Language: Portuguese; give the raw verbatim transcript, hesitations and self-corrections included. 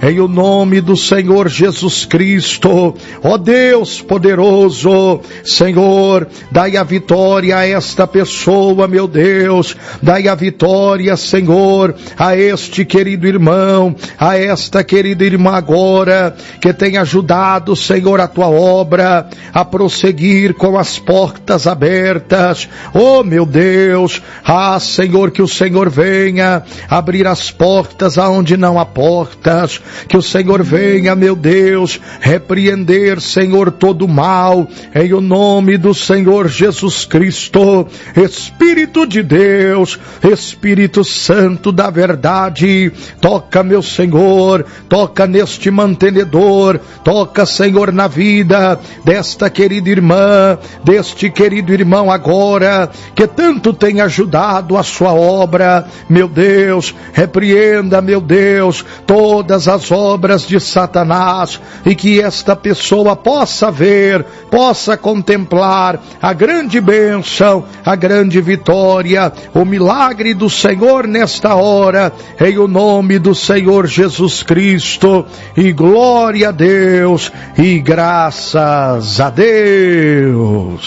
em o nome do Senhor Jesus Cristo. Ó Deus poderoso, Senhor, dai a vitória a esta pessoa, meu Deus, dai a vitória, Senhor, a este querido irmão, a esta querida irmã agora, que tem ajudado, Senhor, a tua obra, a prosseguir com as portas abertas. Oh, meu Deus, ah, Senhor, que o Senhor venha abrir as portas aonde não há portas, que o Senhor venha, meu Deus, repreender, Senhor, todo o mal, em o nome do Senhor Jesus Cristo. Espírito de Deus, Espírito Santo da verdade, toca, meu Senhor, toca neste mantenedor, toca, Senhor, na vida desta querida irmã, deste querido irmão agora, que tanto tem ajudado a sua obra. Meu Deus, repreenda, meu Deus, todas as obras de Satanás, e que esta pessoa possa ver, possa contemplar a grande bênção, a grande vitória, o milagre do Senhor nesta hora, em o nome do Senhor Jesus Cristo. E glória a Deus, e graças a Deus.